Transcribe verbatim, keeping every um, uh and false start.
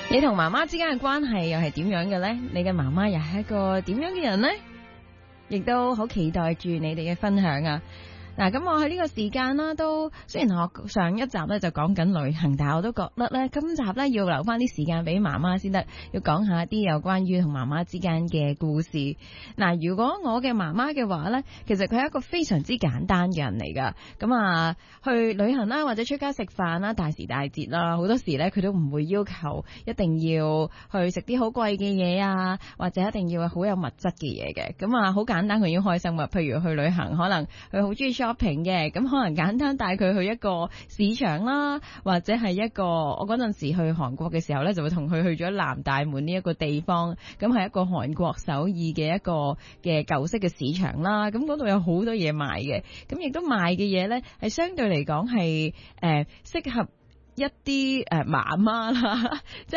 你同媽媽之間嘅關係又係點樣嘅呢？你嘅媽媽又係一個點樣嘅人呢？亦都好期待住你哋嘅分享啊！嗱，咁我喺呢個時間啦，都雖然我上一集咧就講緊旅行，但係我都覺得咧，今集咧要留翻啲時間俾媽媽先得，要講下啲有關於同媽媽之間嘅故事。嗱，如果我嘅媽媽嘅話咧，其實佢係一個非常之簡單嘅人嚟噶。咁啊，去旅行啦，或者出街食飯啦，大時大節啦，好多時咧佢都唔會要求一定要去食啲好貴嘅嘢啊，或者一定要好有物質嘅嘢嘅。咁啊，好簡單佢已經開心啦。譬如去旅行，可能佢好中意shopping嘅，咁可能簡單帶佢去一個市場啦，或者係一個我嗰陣時去韓國嘅時候呢，就會同佢去咗南大門呢一個地方，咁係一個韓國首爾嘅一個嘅舊式嘅市場啦，咁嗰度有好多嘢賣嘅，咁亦都賣嘅嘢呢，係相對嚟講係誒適合一啲誒媽媽啦。